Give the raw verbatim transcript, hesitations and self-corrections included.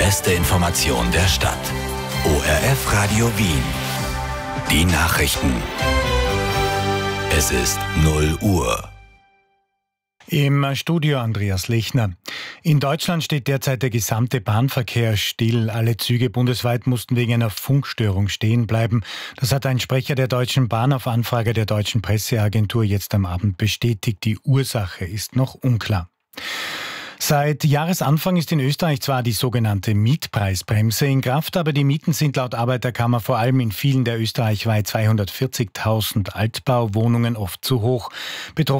beste Information der Stadt. O R F Radio Wien. Die Nachrichten. Es ist null Uhr. Im Studio Andreas Lechner. In Deutschland steht derzeit der gesamte Bahnverkehr still. Alle Züge bundesweit mussten wegen einer Funkstörung stehen bleiben. Das hat ein Sprecher der Deutschen Bahn auf Anfrage der deutschen Presseagentur jetzt am Abend bestätigt. Die Ursache ist noch unklar. Seit Jahresanfang ist in Österreich zwar die sogenannte Mietpreisbremse in Kraft, aber die Mieten sind laut Arbeiterkammer vor allem in vielen der österreichweit zweihundertvierzigtausend Altbauwohnungen oft zu hoch. Betroffen